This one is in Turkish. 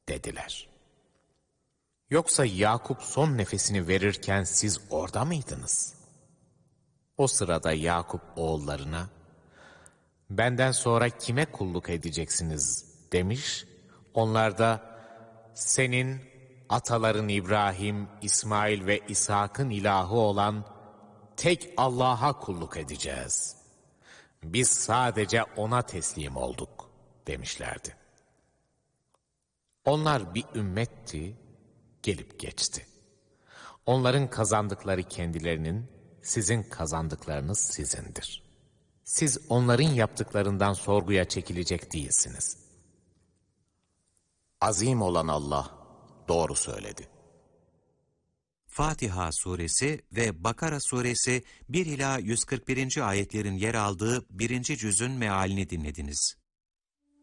dediler. Yoksa Yakup son nefesini verirken siz orada mıydınız? O sırada Yakup oğullarına, benden sonra kime kulluk edeceksiniz demiş. Onlar da senin ataların İbrahim, İsmail ve İshak'ın ilahı olan tek Allah'a kulluk edeceğiz. Biz sadece ona teslim olduk demişlerdi. Onlar bir ümmetti, gelip geçti. Onların kazandıkları kendilerinin, sizin kazandıklarınız sizindir. Siz onların yaptıklarından sorguya çekilecek değilsiniz. Azim olan Allah doğru söyledi. Fatiha suresi ve Bakara suresi 1 ila 141. ayetlerin yer aldığı 1. cüzün mealini dinlediniz.